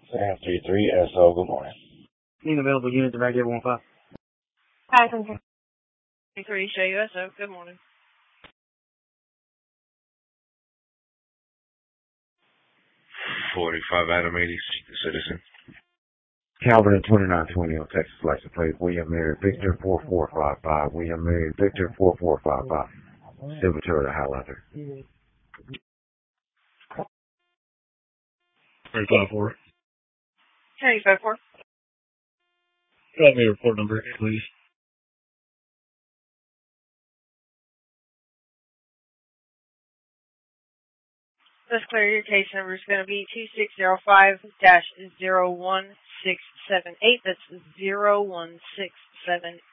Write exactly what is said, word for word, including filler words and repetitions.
Sam three three S O, good morning. Need available unit to back eight one five. Hi, three three Show U S O, good morning. forty-five Adam eighty, Citizen. Calvin at twenty-nine twenty on Texas license plate. William Mary Victor four four five five. William Mary Victor four four five five. Silver Toyota Highlander. thirty-five four. thirty-five four. Got me report number, please. Let's clear. Your case number is going to be two six zero five dash zero one six seven eight. That's zero one six seven